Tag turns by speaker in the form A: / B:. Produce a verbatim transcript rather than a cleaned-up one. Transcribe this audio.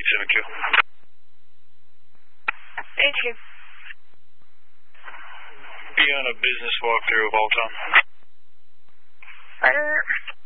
A: eight seven Q.
B: H Q.
A: Be on a business walkthrough of Alton.
B: Roger.